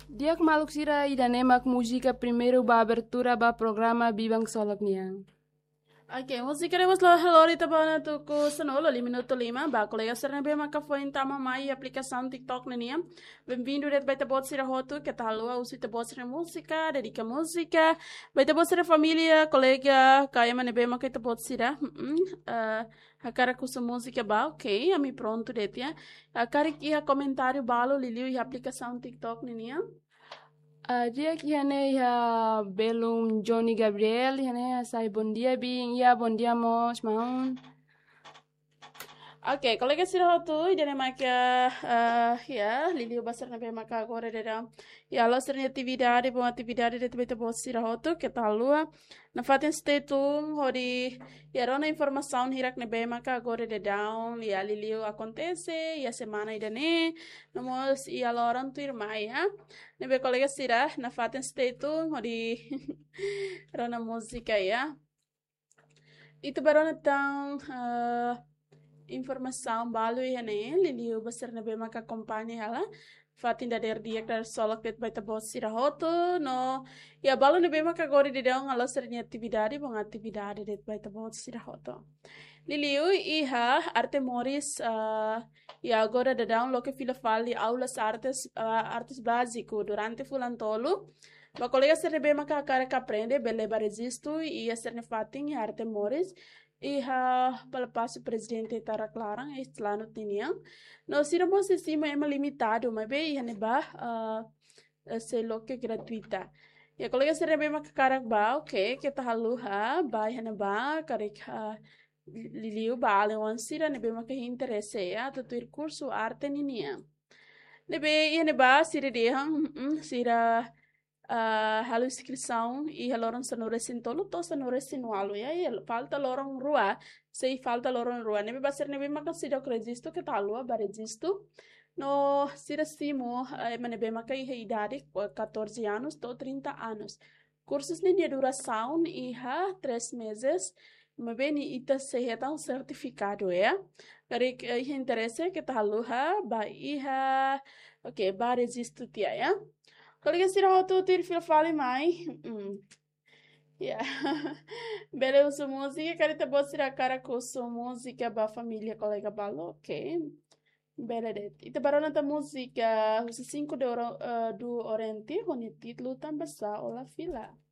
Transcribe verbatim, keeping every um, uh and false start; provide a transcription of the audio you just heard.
Dia que maluk sira idanemak música primeiro ba abertura ba programa bibang solok niang. Oke, musik queremos lo hello ita bana tu ku sanolo li minuto lima ba colega serna be maka foi tama mai aplicação TikTok nenia. Bem-vindo det baita bot sira hotu que tal lua usi te bot sira música, dedica música. Baita bot sira família, colega, kaya mane be maka ita bot sira. Uh, a cara com sua música ba, ok, a mi pronto det ya. A cara que a comentário balo li liu e aplicação TikTok nenia. Uh, dia que hane ya belum Johnny Gabriel hane sai bom dia bing ya bom dia mos maun. Oke, colega sira hotu idene maka uh, ya liliu basar nabe maka agora dera ya lo serni atividade bom atividade de tebeta bom sira hotu que tal lua na faten statum hori ya rona informação hirak nabe maka agora de down ya liliu acontece ya semana idene nomos ya loran tu irmai ya nabe colega sira na faten statum hori rona música ya itu barona tão uh, informação balu e né liliu basar na bema ka acompanha ela fatin da der dia dar solak det baita boss sira hoto no ya balu na bema ka gori de dong ala sernya atividade bom atividade det baita boss sira hoto liliu iha arte moris uh, e agora de dong lo que fila fali aulas artes uh, artes básico durante fulantolo ma colega ser bema ka cara ka aprende belle barezisto e a ser ne fatin arte moris Iha palapaso presidente Tara Clarang este lá no tinha. Nós iremos cima é limitado, mas bem iha neba uh, se lo que gratuita. E a colega será bem makarak ba, ok, que tá haluha, ba iha neba, karek liliu ba alewan sira nebe maka interesse ya, tatuir curso arte ninia. Nebe iha neba sira dehang, sira Uh, halo inscrição e haloran no recintolo to no recinualo ya e falta lorong rua sei falta lorong rua nebe baser nebe maka sida registo que talua ba registo no sira simo uh, nebe maka e idade catorze anos to trinta anos cursos de duração e ha três meses mebe ni ita se um certificado ya kare uh, interesse que talua ba iha ok ba registo tia ya Colega sira hotu tir fil fale mai. Mm. Yeah. Bele uso música, carita boa sira cara com sua música ba família colega balo, ok. Bele det. Ita barona ta música, os cinco do, uh, do Oriente, com o título também sa ola fila.